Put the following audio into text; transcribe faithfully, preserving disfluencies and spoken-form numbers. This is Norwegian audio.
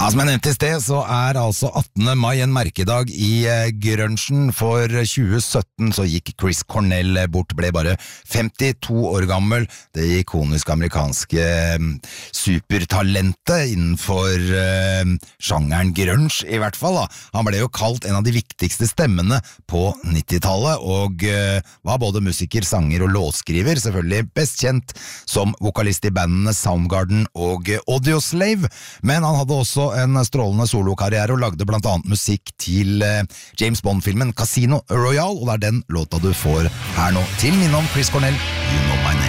Ja, som jeg nevnte i sted, så er altså attende mai en merkedag i eh, grunchen. For tjue sytten så gikk Chris Cornell bort, ble bare femtito år gammel. Det ikoniske amerikanske eh, supertalentet innenfor eh, sjangeren grunge, i hvert fall. Da. Han ble jo kalt en av de viktigste stemmene på nittitallet, og eh, var både musiker, sanger og låtskriver, selvfølgelig best kjent som vokalist i bandene Soundgarden og eh, Audioslave. Men han hadde også en strålende solokarriere og lagde blant annet musikk til eh, James Bond-filmen Casino Royale, og det er den låta du får her nå til minne om Chris Cornell, You Know